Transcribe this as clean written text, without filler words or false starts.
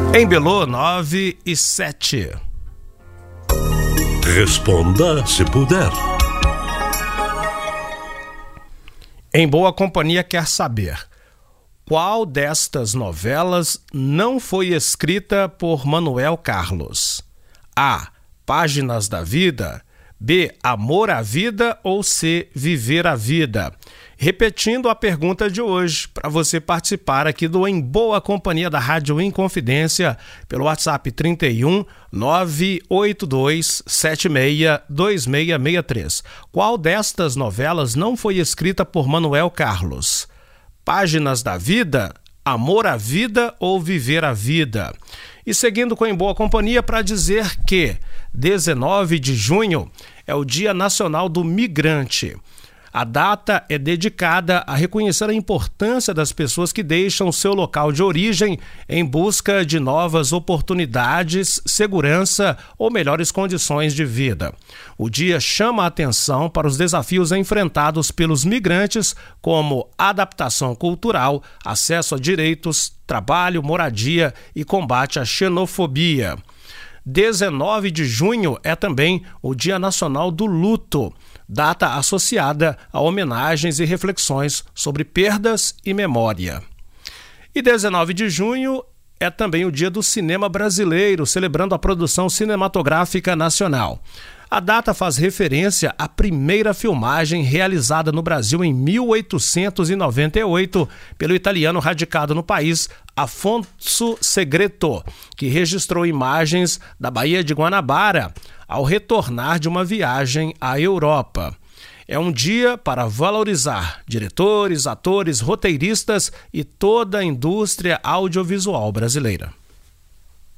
Em Belô, 9:07. Responda se puder. Em Boa Companhia quer saber: qual destas novelas não foi escrita por Manuel Carlos? A. Páginas da Vida. B. Amor à Vida ou C. Viver a Vida? Repetindo a pergunta de hoje, para você participar aqui do Em Boa Companhia da Rádio Inconfidência, pelo WhatsApp 31 982 76 2663. Qual destas novelas não foi escrita por Manuel Carlos? Páginas da Vida, Amor à Vida ou Viver a Vida? E seguindo com Em Boa Companhia para dizer que 19 de junho é o Dia Nacional do Migrante. A data é dedicada a reconhecer a importância das pessoas que deixam seu local de origem em busca de novas oportunidades, segurança ou melhores condições de vida. O dia chama a atenção para os desafios enfrentados pelos migrantes, como adaptação cultural, acesso a direitos, trabalho, moradia e combate à xenofobia. 19 de junho é também o Dia Nacional do Luto, data associada a homenagens e reflexões sobre perdas e memória. E 19 de junho é também o Dia do Cinema Brasileiro, celebrando a produção cinematográfica nacional. A data faz referência à primeira filmagem realizada no Brasil em 1898 pelo italiano radicado no país, Afonso Segreto, que registrou imagens da Baía de Guanabara ao retornar de uma viagem à Europa. É um dia para valorizar diretores, atores, roteiristas e toda a indústria audiovisual brasileira.